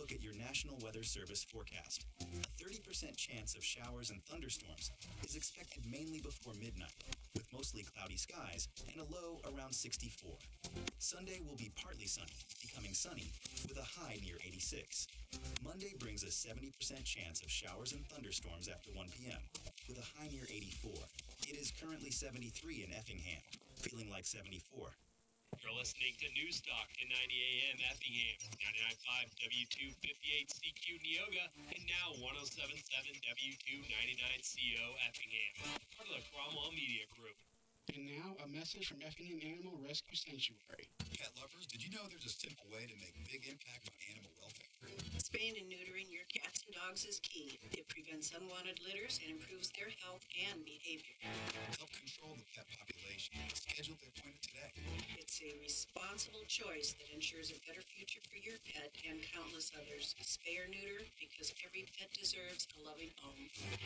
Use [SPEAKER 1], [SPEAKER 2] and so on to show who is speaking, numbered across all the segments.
[SPEAKER 1] look at your National Weather Service forecast. A 30% chance of showers and thunderstorms is expected mainly before midnight, with mostly cloudy skies and a low around 64. Sunday will be partly sunny, becoming sunny, with a high near 86. Monday brings a 70% chance of showers and thunderstorms after 1 p.m., with a high near 84. It is currently 73 in Effingham, feeling like 74.
[SPEAKER 2] You're listening to Newstalk at 90 AM Effingham, 99.5 W258CQ Neoga, and now 107.7 W299CO Effingham, part of the Cromwell Media Group.
[SPEAKER 3] And now, a message from Effingham Animal Rescue Sanctuary.
[SPEAKER 4] Pet lovers, did you know there's a simple way to make big impact on animal welfare?
[SPEAKER 5] Spaying and neutering your cats and dogs is key. It prevents unwanted litters and improves their health and behavior.
[SPEAKER 4] Help control the pet population. Schedule their appointment today.
[SPEAKER 5] It's a responsible choice that ensures a better future for your pet and countless others. Spay or neuter because every pet deserves a loving home.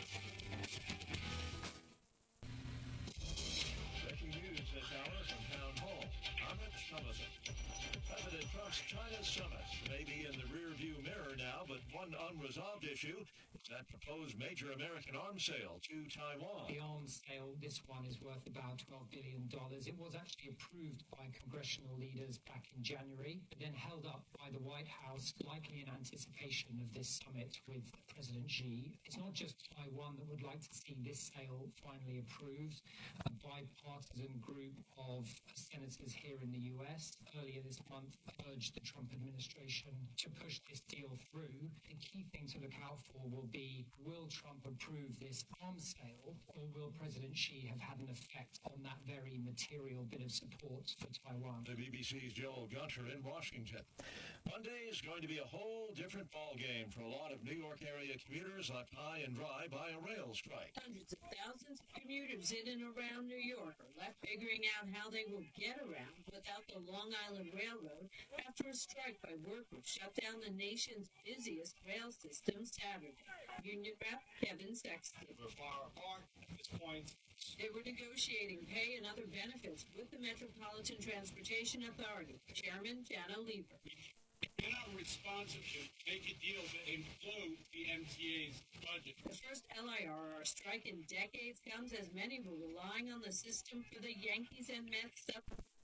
[SPEAKER 6] Breaking news this hour from Town Hall. I'm Rich Summerson. President Trump's China summit may be in the rearview mirror now, but one unresolved issue is that proposed major American arms sale to Taiwan.
[SPEAKER 7] The arms sale, this one is worth about $12 billion. It was actually approved by congressional leaders back in January, but then held up by the White House, likely in anticipation of this summit with President Xi. It's not just Taiwan that would like to see this sale finally approved. A bipartisan group of senators here in the U.S. earlier this month urged the Trump administration to push this deal through. The key thing to look out for will be, will Trump approve this arms sale, or will President Xi have had an effect on that very material bit of support for Taiwan?
[SPEAKER 6] The BBC's Joel Gunter in Washington. Monday is going to be a whole different ballgame for a lot of New York area commuters left high and dry by a rail strike.
[SPEAKER 8] Hundreds of thousands of commuters in and around New York are left figuring out how they will get around without the Long Island Railroad after a strike by workers shut down the nation's busiest rail system Saturday. Union rep Kevin Sexton.
[SPEAKER 9] We're far apart at this point.
[SPEAKER 8] They were negotiating pay and other benefits with the Metropolitan Transportation Authority. Chairman Jana Lieber.
[SPEAKER 9] We're not responsive to make a deal that implode the MTA's budget.
[SPEAKER 8] The first LIRR strike in decades comes as many were relying on the system for the Yankees and Mets